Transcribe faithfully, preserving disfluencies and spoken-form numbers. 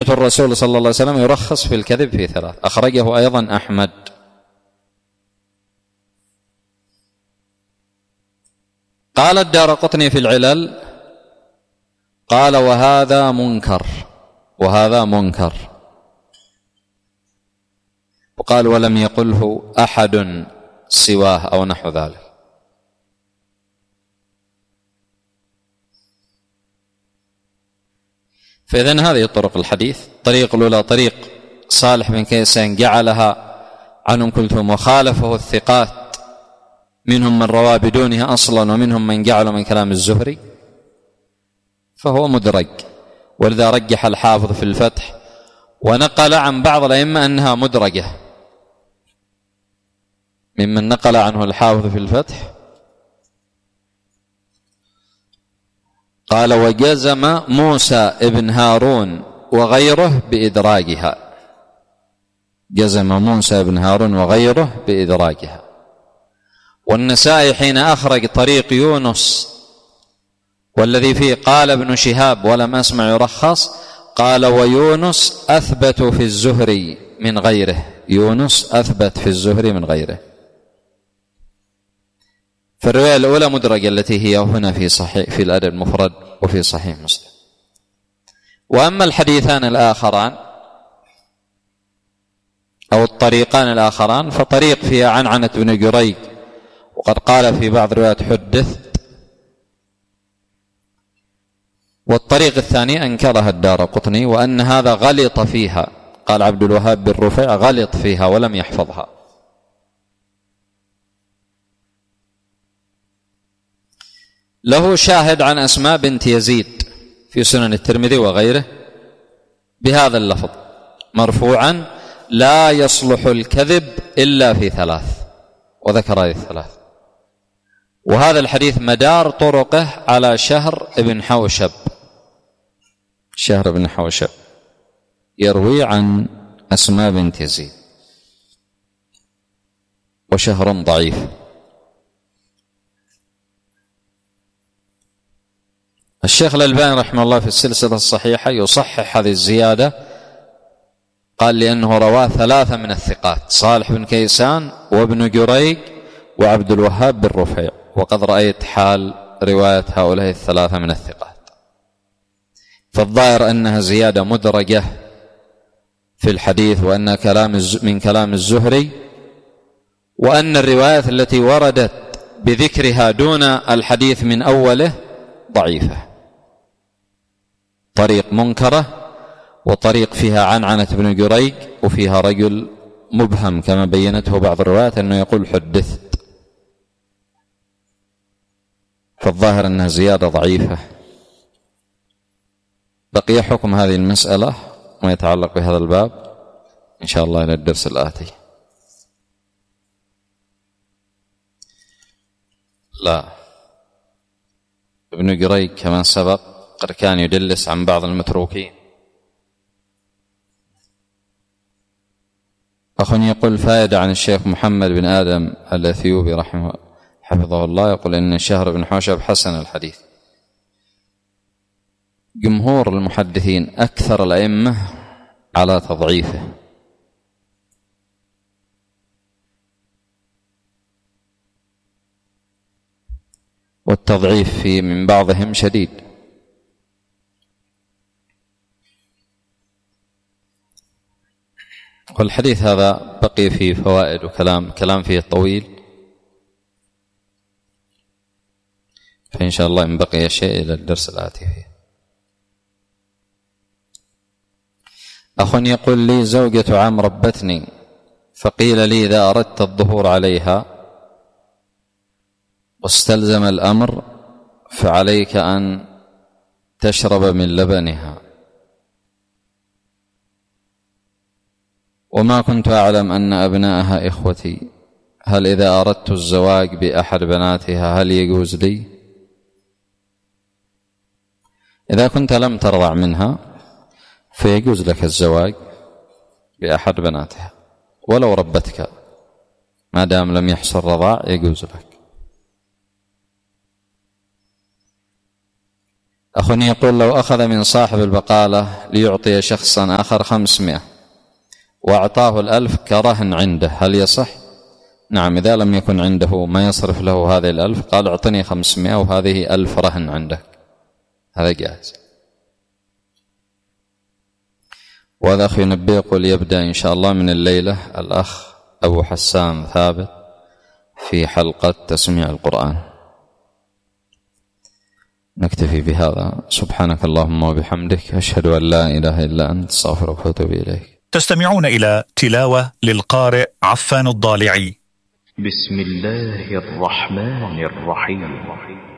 سمعت الرسول صلى الله عليه وسلم يرخص في الكذب في ثلاث، أخرجه أيضا أحمد. قال الدارقطني في العلل قال وهذا منكر، وهذا منكر. وقال ولم يقله أحد سواه أو نحو ذلك. فإذن هذه طرق الحديث. طريق الأولى طريق صالح بن كيسان جعلها عن أم كلثوم وخالفه الثقات، منهم من روى بدونها أصلا ومنهم من جعل من كلام الزهري، فهو مدرج. ولذا رجح الحافظ في الفتح ونقل عن بعض الأئمة أنها مدرجة، ممن نقل عنه الحافظ في الفتح قال وجزم موسى ابن هارون وغيره بإدراجها، جزم موسى ابن هارون وغيره بإدراجها. والنسائي حين أخرج طريق يونس والذي فيه قال ابن شهاب ولم أسمع يرخص، قال ويونس أثبت في الزهري من غيره، يونس أثبت في الزهري من غيره. فالرواية الأولى مدرجة التي هي هنا في صحيح في الأدب المفرد وفي صحيح مسلم. وأما الحديثان الآخران أو الطريقان الآخران فطريق فيها عنعنة بن جريج وقد قال في بعض الروايات حدثت، والطريق الثاني أنكرها الدارقطني وأن هذا غلط فيها، قال عبد الوهاب بن رفيع غلط فيها ولم يحفظها. له شاهد عن أسماء بنت يزيد في سنن الترمذي وغيره بهذا اللفظ مرفوعا لا يصلح الكذب إلا في ثلاث، وذكر هذه الثلاث. وهذا الحديث مدار طرقه على شهر بن حوشب، شهر بن حوشب يروي عن أسماء بنت يزيد، وشهر ضعيف. الشيخ الألباني رحمه الله في السلسلة الصحيحة يصحح هذه الزيادة، قال لأنه رواه ثلاثة من الثقات، صالح بن كيسان وابن جريج وعبد الوهاب بن رفيع، وقد رأيت حال رواية هؤلاء الثلاثة من الثقات. فالظاهر أنها زيادة مدرجة في الحديث، وأن كلام من كلام الزهري، وأن الروايات التي وردت بذكرها دون الحديث من أوله ضعيفة، طريق منكرة وطريق فيها عنعنة بن جريج وفيها رجل مبهم كما بينته بعض الروايات أنه يقول حدثت. فالظاهر أنها زيادة ضعيفة. بقي حكم هذه المسألة ما يتعلق بهذا الباب إن شاء الله إلى الدرس الآتي. لا، ابن جريج كما سبق قد كان يدلس عن بعض المتروكين. أخ يقول فائدة عن الشيخ محمد بن آدم الأثيوبي رحمه حفظه الله، يقول إن شهر بن حوشب حسن الحديث. جمهور المحدثين أكثر الأئمة على تضعيفه، والتضعيف في من بعضهم شديد. والحديث هذا بقي فيه فوائد وكلام كلام فيه طويل، فإن شاء الله إن بقي شيء إلى الدرس الآتي فيه. أخ يقول لي زوجة عم ربتني، فقيل لي إذا أردت الظهور عليها واستلزم الأمر فعليك أن تشرب من لبنها، وما كنت أعلم أن أبنائها إخوتي، هل إذا أردت الزواج بأحد بناتها هل يجوز لي؟ إذا كنت لم ترضع منها فيجوز لك الزواج بأحد بناتها ولو ربتك، ما دام لم يحصل رضاع يجوز لك. أخ يقول: لو أخذ من صاحب البقالة ليعطي شخصا آخر خمسمائة وأعطاه الألف كرهن عنده، هل يصح؟ نعم، إذا لم يكن عنده ما يصرف له هذه الألف قال: أعطني خمسمائة وهذه ألف رهن عندك، هذا جائز. وهذا أخ ينبه يقول: يبدأ إن شاء الله من الليلة الأخ أبو حسان ثابت في حلقة تسميع القرآن. نكتفي بهذا. سبحانك اللهم وبحمدك، أشهد أن لا إله إلا أنت، أستغفرك وأتوب إليك. تستمعون إلى تلاوة للقارئ عفان الضالعي. بسم الله الرحمن الرحيم.